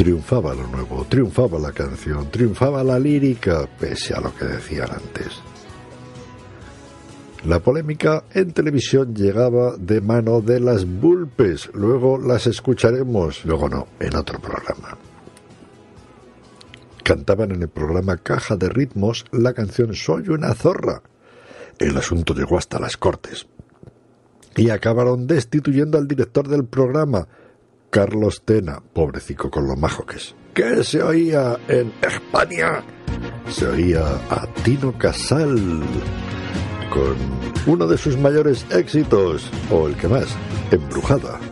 Triunfaba lo nuevo, triunfaba la canción, triunfaba la lírica, pese a lo que decían antes. La polémica en televisión llegaba de mano de las Vulpes, luego las escucharemos, luego no, en otro programa. Cantaban en el programa Caja de Ritmos la canción Soy una zorra. El asunto llegó hasta las Cortes y acabaron destituyendo al director del programa, Carlos Tena, pobrecico con lo majo que es. ¿Qué se oía en España? Se oía a Tino Casal con uno de sus mayores éxitos, o el que más, Embrujada.